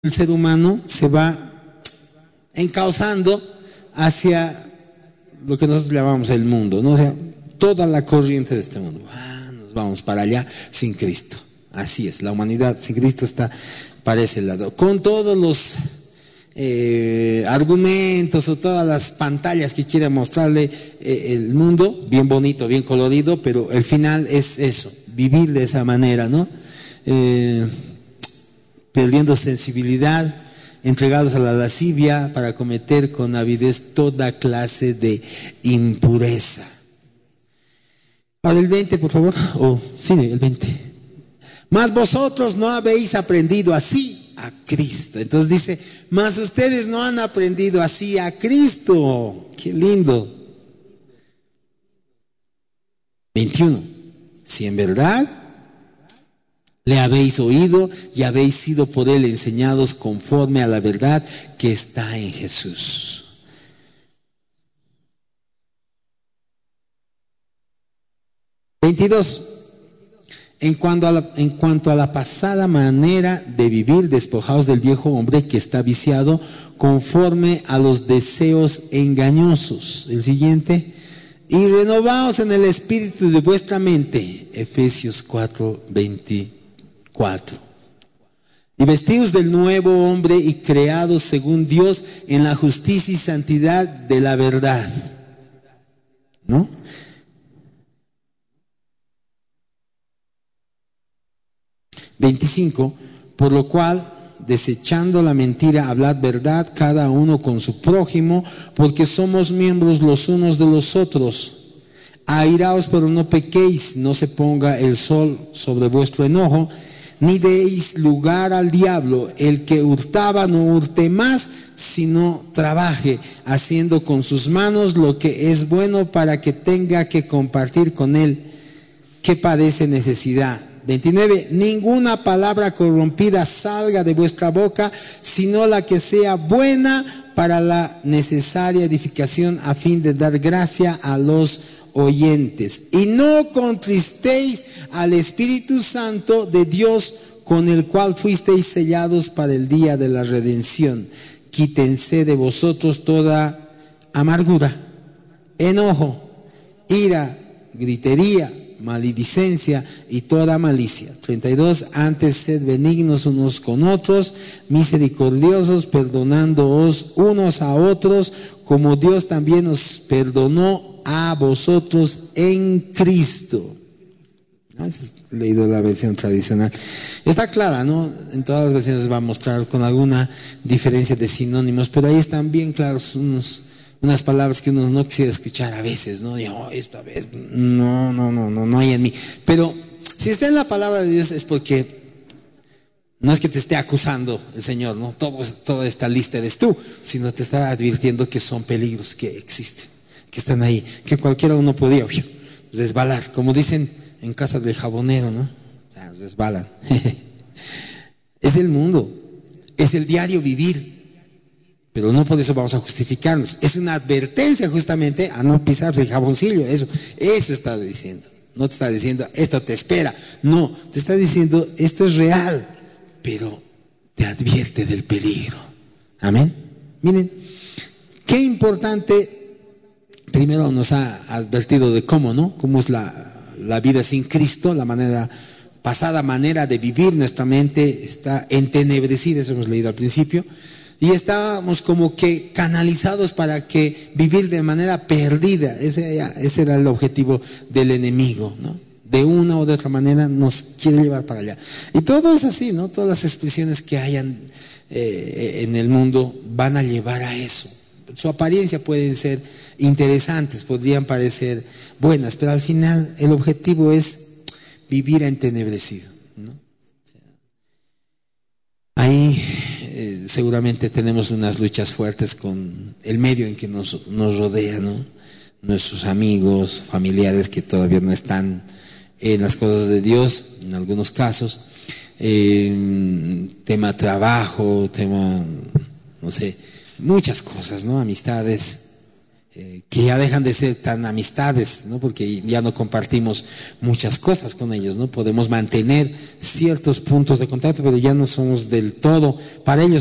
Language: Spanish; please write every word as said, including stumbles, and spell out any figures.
el ser humano se va encauzando hacia lo que nosotros llamamos el mundo, ¿no? O sea, toda la corriente de este mundo. Ah, nos vamos para allá sin Cristo. Así es, la humanidad sin Cristo está para ese lado. Con todos los eh, argumentos o todas las pantallas que quiera mostrarle eh, el mundo, bien bonito, bien colorido, pero el final es eso, vivir de esa manera, ¿no? Eh, perdiendo sensibilidad, entregados a la lascivia para cometer con avidez toda clase de impureza. Ahora el veinte, por favor. Oh, sí, el veinte. Mas vosotros no habéis aprendido así a Cristo. Entonces dice, mas ustedes no han aprendido así a Cristo. Qué lindo. veintiuno. Si en verdad le habéis oído y habéis sido por él enseñados conforme a la verdad que está en Jesús. veintidós. En cuanto a la, en cuanto a la pasada manera de vivir, despojaos del viejo hombre que está viciado conforme a los deseos engañosos. El siguiente. Y renovaos en el espíritu de vuestra mente. Efesios cuatro, veinte. Cuatro. Y vestidos del nuevo hombre y creados según Dios en la justicia y santidad de la verdad. ¿No? veinticinco. Por lo cual, desechando la mentira, hablad verdad cada uno con su prójimo, porque somos miembros los unos de los otros. Airaos, pero no pequéis, no se ponga el sol sobre vuestro enojo, ni deis lugar al diablo. El que hurtaba no hurte más, sino trabaje, haciendo con sus manos lo que es bueno, para que tenga que compartir con él que padece necesidad. veintinueve. Ninguna palabra corrompida salga de vuestra boca, sino la que sea buena para la necesaria edificación, a fin de dar gracia a los oyentes. Y no contristéis al Espíritu Santo de Dios, con el cual fuisteis sellados para el día de la redención. Quítense de vosotros toda amargura, enojo, ira, gritería, maledicencia y toda malicia. treinta y dos. Antes sed benignos unos con otros, misericordiosos, perdonándoos unos a otros, como Dios también os perdonó a vosotros en Cristo. He leído la versión tradicional. Está clara, ¿no? En todas las versiones va a mostrar con alguna diferencia de sinónimos, pero ahí están bien claros unos, unas palabras que uno no quisiera escuchar a veces, ¿no? Y, oh, esta vez, no, no, no, no, no hay en mí. Pero si está en la palabra de Dios es porque no es que te esté acusando el Señor, ¿no? Todo, toda esta lista eres tú, sino te está advirtiendo que son peligros que existen, que están ahí, que cualquiera uno podía uy, resbalar, como dicen en casa del jabonero, ¿no? O sea, resbalan. Es el mundo, es el diario vivir, pero no por eso vamos a justificarnos. Es una advertencia justamente a no pisarse el jaboncillo. Eso, eso está diciendo. No te está diciendo esto te espera, no, te está diciendo esto es real, pero te advierte del peligro. Amén. Miren, qué importante. Primero nos ha advertido de cómo, ¿no? Cómo es la, la vida sin Cristo, la manera, pasada manera de vivir. Nuestra mente está entenebrecida, eso hemos leído al principio, y estábamos como que canalizados para que vivir de manera perdida. Ese, ese era el objetivo del enemigo, ¿no? De una o de otra manera nos quiere llevar para allá. Y todo es así, ¿no? Todas las expresiones que hayan eh, en el mundo van a llevar a eso. Su apariencia pueden ser interesantes, podrían parecer buenas, pero al final el objetivo es vivir entenebrecido, ¿no? Ahí eh, seguramente tenemos unas luchas fuertes con el medio en que nos, nos rodea, ¿no? Nuestros amigos, familiares que todavía no están en las cosas de Dios, en algunos casos, eh, tema trabajo, tema, no sé, muchas cosas, ¿no? Amistades, eh, que ya dejan de ser tan amistades, ¿no? Porque ya no compartimos muchas cosas con ellos, ¿no? Podemos mantener ciertos puntos de contacto, pero ya no somos del todo para ellos.